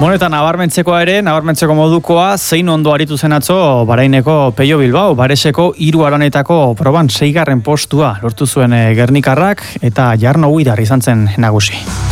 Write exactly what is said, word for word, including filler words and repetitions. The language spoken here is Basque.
Bueno, eta nabarmentzekoa ere, nabarmentzeko modukoa, zein ondo aritu zen atzo Baraineko Peio Bilbao, Bareseko hiru aranetako proban seigarren postua lortu zuen Gernikarrak eta Jarno Guidar izan zen nagusi.